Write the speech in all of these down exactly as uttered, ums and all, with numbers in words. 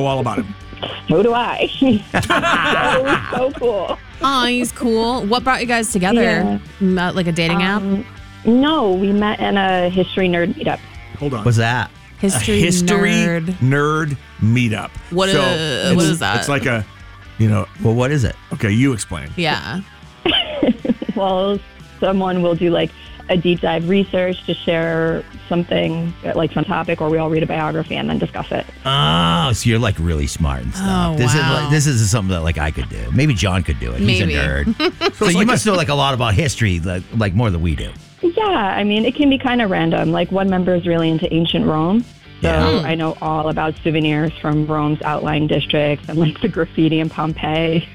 know all about him. So do I. so, so cool. Oh, he's cool. What brought you guys together? Yeah. Met, like a dating Um, app? No, we met in a history nerd meetup. Hold on. What's that? History, a history nerd. nerd meetup. What so is- it's, what is that? It's like a, you know, Well, what is it? okay, you explain. Yeah. Well, someone will do like a deep dive research to share something, like some topic, or we all read a biography and then discuss it. Oh, so you're like really smart and stuff. Oh, this wow. is like, this is something that like I could do. Maybe John could do it. He's Maybe. a nerd. so you like must know like a lot about history, like, like more than we do. Yeah, I mean, it can be kind of random. Like one member is really into ancient Rome. So Yeah. I know all about souvenirs from Rome's outlying districts and like the graffiti in Pompeii.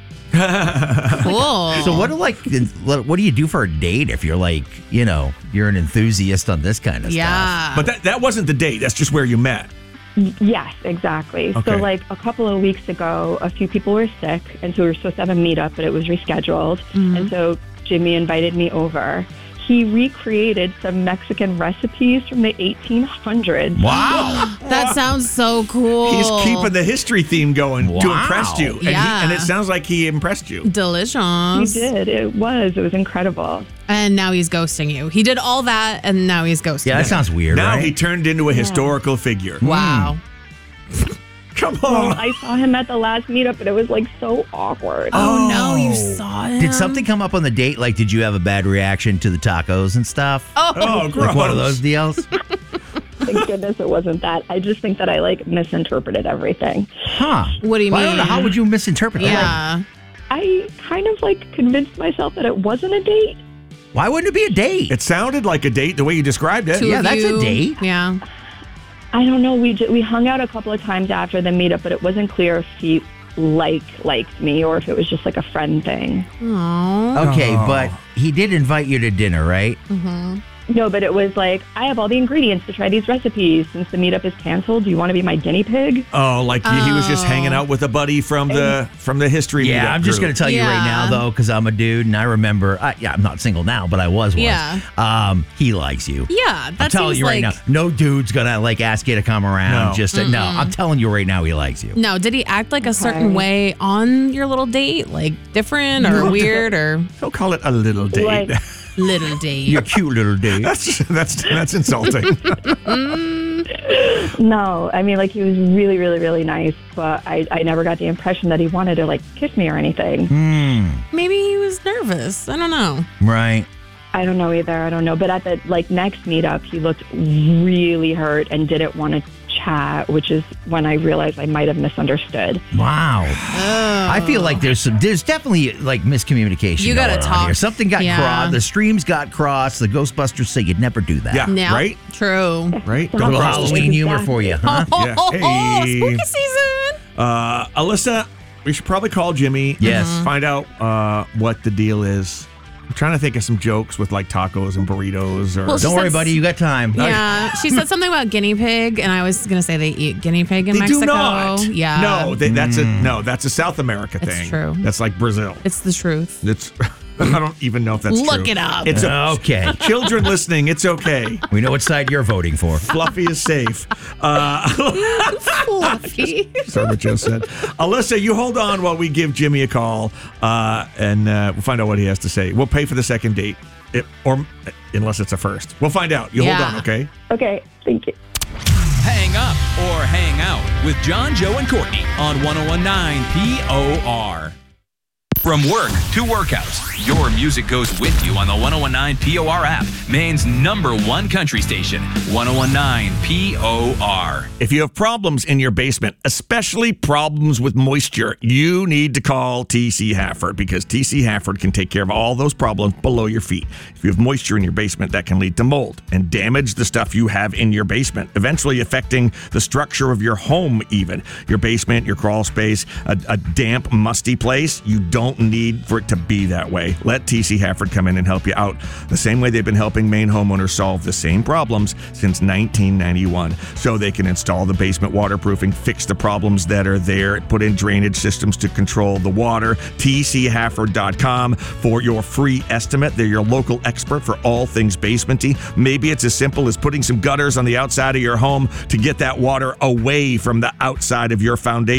Cool. So what do like what do you do for a date if you're like, you know, you're an enthusiast on this kind of stuff? Yeah. But that, that wasn't the date. That's just where you met. Yes, exactly. Okay. So like a couple of weeks ago, a few people were sick, and so we were supposed to have a meetup, but it was rescheduled. And so Jimmy invited me over. He recreated some Mexican recipes from the eighteen hundreds. Wow. That sounds so cool. He's keeping the history theme going to Wow. impress you. And, Yeah. he, and it sounds like he impressed you. He delicious. did. It was. It was incredible. And now he's ghosting you. He did all that, and now he's ghosting Yeah, you. that sounds weird, Now right? he turned into a historical figure. Wow. Come Well, on. I saw him at the last meetup, but it was like so awkward. Oh, no, you saw him. Did something come up on the date? Like, did you have a bad reaction to the tacos and stuff? Oh, Oh, gross. Like one of those deals? Thank goodness it wasn't that. I just think that I like misinterpreted everything. Huh. What do you Well, I don't know. mean? How would you misinterpret that? yeah. I kind of like convinced myself that it wasn't a date. Why wouldn't it be a date? It sounded like a date the way you described it. Two Yeah, of that's a you. date. Yeah. I don't know. We ju- we hung out a couple of times after the meetup, but it wasn't clear if he like liked me or if it was just like a friend thing. Oh. Okay, Oh. but he did invite you to dinner, right? No, but it was like, I have all the ingredients to try these recipes. Since the meetup is canceled, do you want to be my guinea pig? Oh, like he- he was just Oh. hanging out with a buddy from the from the history. Yeah, meetup I'm just group. going to tell you right Yeah. now, though, because I'm a dude and I remember, I, yeah, I'm not single now, but I was once. Yeah. Um, he likes you. Yeah, that I'm telling seems you right like. now, no dude's going to like ask you to come around. No. Just to, No, I'm telling you right now, he likes you. No, did he act like a certain Okay. way on your little date? Like different or No. weird or He'll call it a little date. Like- little date? You're a cute little dude. that's that's that's insulting. No, I mean, like, he was really, really, really nice, but I, I never got the impression that he wanted to, like, kiss me or anything. Maybe he was nervous. I don't know. Right. I don't know either. I don't know. But at the, like, next meetup, he looked really hurt and didn't want to chat, which is when I realized I might have misunderstood. Wow. I feel like there's some, there's definitely like miscommunication. You gotta going on talk. here. Something got Yeah. crossed. The streams got crossed. The Ghostbusters say you'd never do that. Yeah. Yeah. Right? True. Right? A Don't little cross the Halloween street. humor for you, huh? Oh, Yeah. oh, oh, Hey. spooky season. Uh, Alyssa, we should probably call Jimmy. Yes. Mm-hmm. Find out uh, what the deal is. I'm trying to think of some jokes with like tacos and burritos. Or Well, Don't worry, Since- buddy. You got time. Yeah, she said something about guinea pig, and I was gonna say they eat guinea pig in they Mexico. do not. Yeah, No, they, that's a no. That's a South America It's thing. true. That's like Brazil. it's the truth. It's. I don't even know if that's Look true. it up. It's a, Okay. children listening. It's okay. We know what side you're voting for. Fluffy is safe. Uh, Fluffy. Sorry what Joe said. Alyssa, you hold on while we give Jimmy a call, uh, and uh, we'll find out what he has to say. We'll pay for the second date, it, or unless it's a first. We'll find out. You hold Yeah. on, okay? Okay, thank you. Hang up or hang out with John, Joe, and Courtney on one oh one nine P O R. From work to workouts, your music goes with you on the one oh one nine P O R app, Maine's number one country station, one oh one nine P O R. If you have problems in your basement, especially problems with moisture, you need to call T C Hafford because T C Hafford can take care of all those problems below your feet. If you have moisture in your basement, that can lead to mold and damage the stuff you have in your basement, eventually affecting the structure of your home even. Your basement, your crawl space, a, a damp, musty place, you don't need for it to be that way. Let T C Hafford come in and help you out the same way they've been helping Maine homeowners solve the same problems since nineteen ninety-one. So they can install the basement waterproofing, fix the problems that are there, put in drainage systems to control the water. T C Hafford dot com for your free estimate. They're your local expert for all things basementy. Maybe it's as simple as putting some gutters on the outside of your home to get that water away from the outside of your foundation.